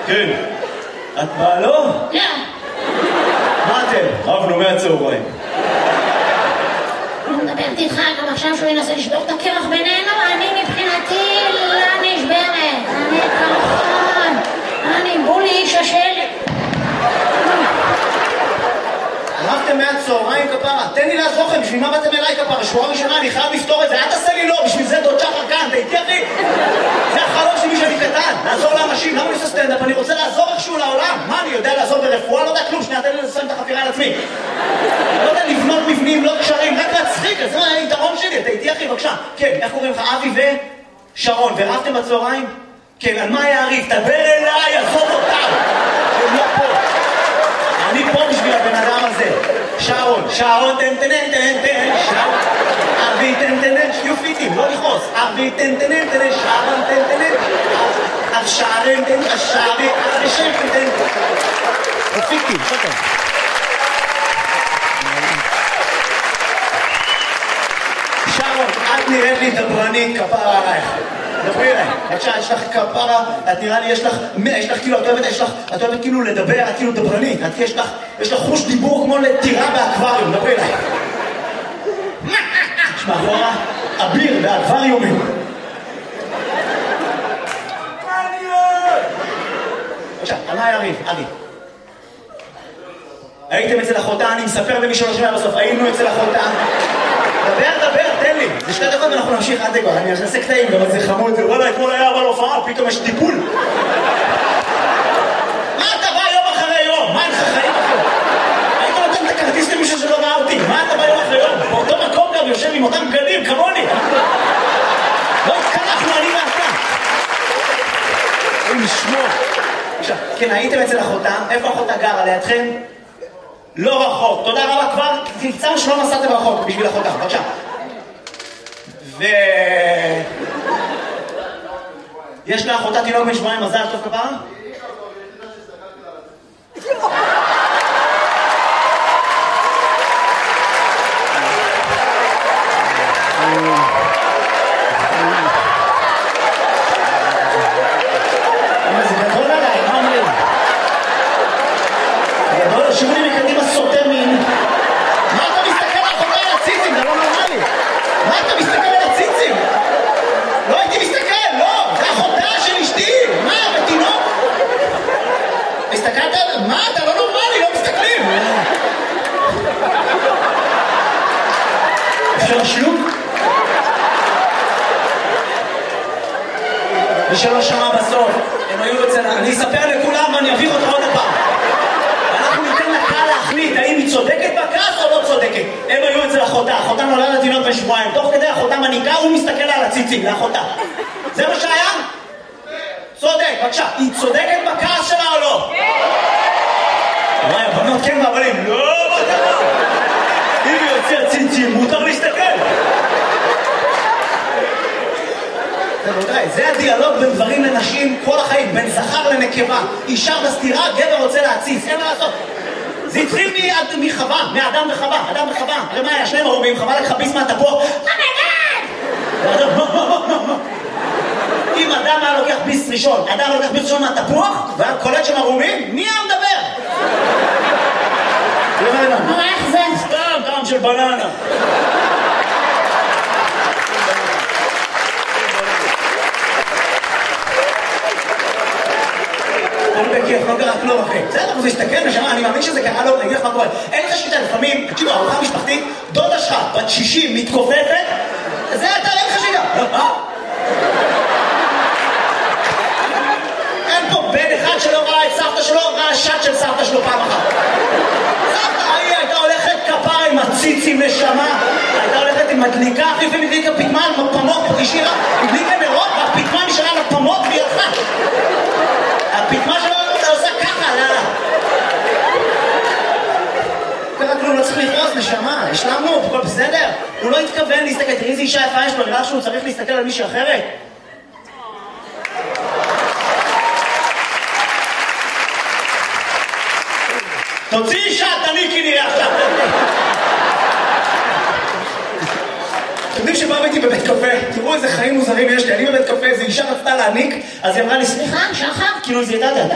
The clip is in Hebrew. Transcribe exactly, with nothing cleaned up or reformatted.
כן. את באה לא? לא. מה אתם? רבנו מהצהריים. הוא מדברת איתך גם עכשיו שהוא ינסה לשבור את הקרח בינינו, אני מבחינתי לא נשברת. אני קרחון. אני בולי איש השל. רבתם מהצהריים כפרה, תן לי לעזור לכם, בשביל מה באתם אליי כפרה? שבועה ראשונה, אני חייב לפתור את זה, אל תעשה לי לא, בשביל זה דוד שחר כאן, תהייתי אחי? זה החלום שלי שאני קטן, לעזור לאנשים, למה אני עושה סטנדאפ? אני רוצה לעזור איכשהו לעולם. מה, אני יודע לעזור ברפואה? לא יודע כלום, שנייה, תן לי לסיים את החפירה על עצמי. לא יודע לבנות מבנים, לא קשרים, רק להצחיק, זה היתרון שלי, תהייתי אחי, בבקשה. כן, איך קוראים לך? אבי ושרון, ורבתם בצהריים? כן, על מה היה הריב? תדבר אליי, עזוב אותם. הם לא פה. אני פה בשביל הבן אדם הזה. שרון, שרון, תן תן תן תן, שרון. אבי תן תן תן, שיהיו פיטים, לא לכעוס. אבי תן תן תן, שרון תן תן תן. השרון תן, השרון, השרון תן תן. פיטים, בסדר. שרון, את נראית לי דברנית, כפרה עלייך. דברי אליי, בבקשה, יש לך כפרה, את נראה לי, יש לך, יש לך כאילו, את אוהבת, יש לך, את אוהבת כאילו לדבר, את כאילו דברנית, את יש לך, יש לך חוש דיבור כמו לטירה באקווריום, דברי אליי. יש מאחורה, אביר באקווריומים. בבקשה, על מה היה ריב? אבי. הייתם אצל אחותה, אני מספר למי שלא שומע בסוף, היינו אצל אחותה. דבר, דבר, תן לי. זה שתי דקות ואנחנו נמשיך עד דקות. אני אעשה קטעים, גם זה חמוד. וואלה, אתמול היה אבל הופעה, פתאום יש טיפול. מה אתה בא יום אחרי יום? מה אין לך חיים אחרי? היית נותן את הכרטיס למישהו שלא ראה אותי. מה אתה בא יום אחרי יום? באותו מקום גם יושב עם אותם בגדים, כמוני. לא התקלחנו, אני ואתה. אין לשמור. עכשיו, כן, הייתם אצל אחותה. איפה אחותה גרה? לידכם? לא רחוק. תודה רבה, כבר תמצא שלא נסעתם רחוק בשביל אחותה. בבקשה. ו... יש לאחותה תינוק בן שבועיים, מזל טוב כפרה? זה גדול עליי, מה אומרים? גדול, שימו לי מקדימה סוטה מין. מה אתה מסתכל על אחותה על הציצים? זה לא נורמלי. מה אתה מסתכל על הציצים? לא הייתי מסתכל, לא. זה אחותה של אשתי. מה, בתינוק? הסתכלת על... מה, אתה לא נורמלי, לא מסתכלים. אפשר שלוק? מי שלא שמע בסוף, הם היו אצל... אני אספר לכולם ואני אביך אותך עוד הפעם. אנחנו ניתן לקהל להחליט האם היא צודקת בכעס או לא צודקת. הם היו אצל אחותה, אחותה נולדת תינוק בן שבועיים. תוך כדי אחותה מניקה, הוא מסתכל על הציצים, לאחותה. זה מה שהיה? צודק, בבקשה. היא צודקת בכעס שלה או לא? כן! וואי, הבנות כן והבנים, לא בקרה. אם היא יוצא ציצים, מותר להסתכל. זה הדיאלוג בין גברים לנשים כל החיים, בין זכר לנקבה. אישה בסתירה, גבר רוצה להציץ, אין מה לעשות. זה התחיל מחווה, מאדם וחווה, אדם וחווה. הרי מה היה? שניהם ערומים, חווה לקחה ביס מהתפוח. אם אדם היה לוקח ביס ראשון, אדם לוקח ביס ראשון מהתפוח, והיה קולט שם ערומים, מי היה מדבר? מה איך זה? סתם, טעם של בננה. אני בכיף, לא קרה כלום אחי. בסדר, הוא הסתכל נשמה, אני מאמין שזה קרה לו, אני אגיד לך מה קורה. אין לך שיטה, לפעמים, תקשיבו, ארוחה משפחתית, דודה שלך, בת שישים, מתכופפת, זה אתה, אין לך שיטה. אין פה בן אחד שלא ראה את סבתא שלו, ראה שט של סבתא שלו פעם אחת. סבתא, היא הייתה הולכת כפרה עם הציצים נשמה, הייתה הולכת עם מדליקה, אחרי לפעמים הדליקה פתמן, פמות, השאירה, הדליקה נרות, והפתמן נשארה לפמות והיא הלכה. הפתמה שלו אתה עושה ככה, לאללה. קרה כלום, לא צריך לכעוס, נשמה, השלמנו, הכל בסדר. הוא לא התכוון להסתכל, תראי איזה אישה יפה יש לו, נראה שהוא צריך להסתכל על מישהי אחרת. תוציא אישה, תניקי נראה עכשיו. אתם יודעים שבאו איתי בבית קפה, תראו איזה חיים מוזרים יש לי, אני בבית קפה, איזו אישה רצתה להניק, אז היא אמרה לי, סליחה, שחר, כאילו היא זיהתה,